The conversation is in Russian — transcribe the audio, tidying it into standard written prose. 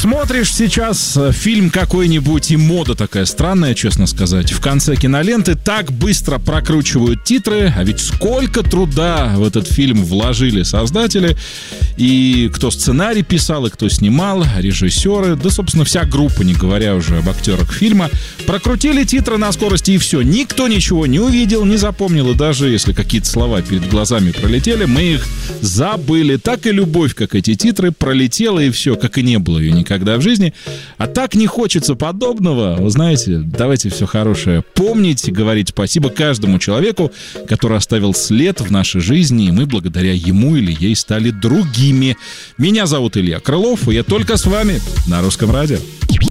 Смотришь сейчас фильм какой-нибудь, и мода такая странная, честно сказать. В конце киноленты так быстро прокручивают титры, а ведь сколько труда в этот фильм вложили создатели. И кто сценарий писал, и кто снимал, режиссеры, да, собственно, вся группа, не говоря уже об актерах фильма, прокрутили титры на скорости, и все. Никто ничего не увидел, не запомнил, и даже если какие-то слова перед глазами пролетели, мы их забыли. Так и любовь, как эти титры, пролетела, и все, как и не было ее никогда в жизни. А так не хочется подобного. Вы знаете, давайте все хорошее помнить, говорить спасибо каждому человеку, который оставил след в нашей жизни, и мы благодаря ему или ей стали другими. Меня зовут Илья Крылов, и я только с вами на Русском радио.